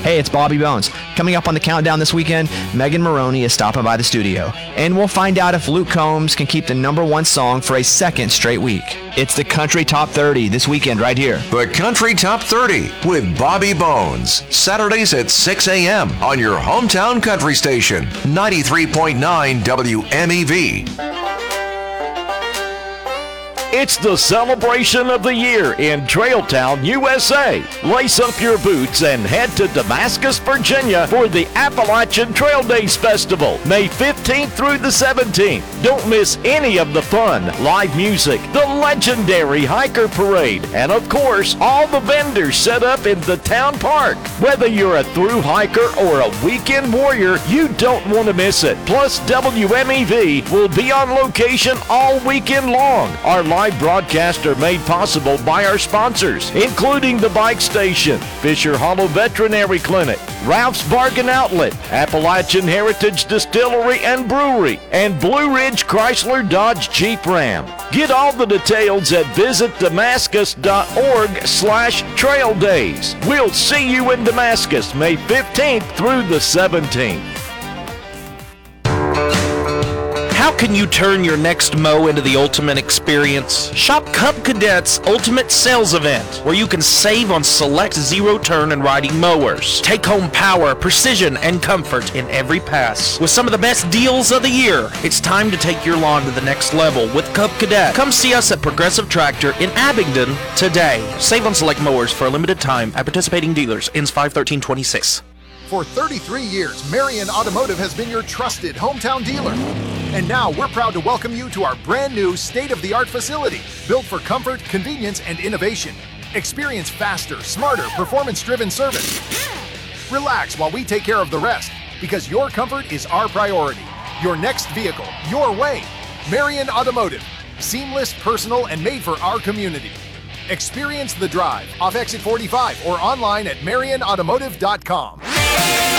Hey, it's Bobby Bones. Coming up on the countdown this weekend, Megan Maroney is stopping by the studio. And we'll find out if Luke Combs can keep the #1 song for a second straight week. It's the Country Top 30 this weekend right here. The Country Top 30 with Bobby Bones. Saturdays at 6 a.m. on your hometown country station, 93.9 WMEV. It's the celebration of the year in Trailtown, USA. Lace up your boots and head to Damascus, Virginia for the Appalachian Trail Days Festival, May 15th through the 17th. Don't miss any of the fun, live music, the legendary hiker parade, and of course, all the vendors set up in the town park. Whether you're a thru hiker or a weekend warrior, you don't want to miss it. Plus, WMEV will be on location all weekend long. Our live broadcasts are made possible by our sponsors, including the Bike Station, Fisher Hollow Veterinary Clinic, Ralph's Bargain Outlet, Appalachian Heritage Distillery and Brewery, and Blue Ridge Chrysler Dodge Jeep Ram. Get all the details at visitdamascus.org/trail days. We'll see you in Damascus, May 15th through the 17th. How can you turn your next mow into the ultimate experience? Shop Cub Cadet's Ultimate Sales Event, where you can save on select zero-turn and riding mowers. Take home power, precision, and comfort in every pass. With some of the best deals of the year, it's time to take your lawn to the next level with Cub Cadet. Come see us at Progressive Tractor in Abingdon today. Save on select mowers for a limited time at participating dealers. Ends 5/13/26. For 33 years, Marion Automotive has been your trusted hometown dealer. And now we're proud to welcome you to our brand new state-of-the-art facility, built for comfort, convenience, and innovation. Experience faster, smarter, performance-driven service. Relax while we take care of the rest, because your comfort is our priority. Your next vehicle, your way. Marion Automotive. Seamless, personal, and made for our community. Experience the drive off Exit 45 or online at marionautomotive.com.